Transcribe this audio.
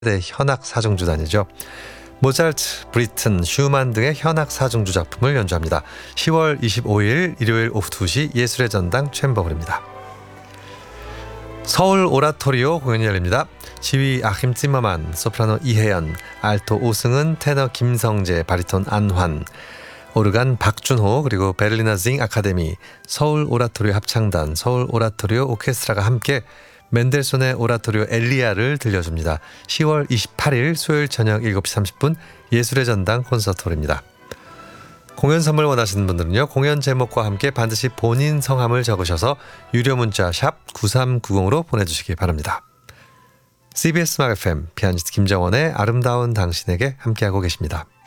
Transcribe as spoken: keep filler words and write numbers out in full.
네, 현악 사중주단이죠. 모차르트, 브리튼, 슈만 등의 현악 사중주 작품을 연주합니다. 시월 이십오일 일요일 오후 두 시 예술의 전당 챔버블입니다. 서울 오라토리오 공연이 열립니다. 지휘 아힘 찜머만, 소프라노 이혜연, 알토 오승은, 테너 김성재, 바리톤 안환, 오르간 박준호, 그리고 베를리너 징 아카데미, 서울 오라토리오 합창단, 서울 오라토리오 오케스트라가 함께 멘델손의 오라토리오 엘리아를 들려줍니다. 시월 이십팔일 수요일 저녁 일곱 시 삼십 분 예술의 전당 콘서트홀입니다. 공연 선물 원하시는 분들은요, 공연 제목과 함께 반드시 본인 성함을 적으셔서 유료 문자 샵 구삼구공으로 보내주시기 바랍니다. 씨비에스 음악 에프엠 피아니스트 김정원의 아름다운 당신에게 함께하고 계십니다.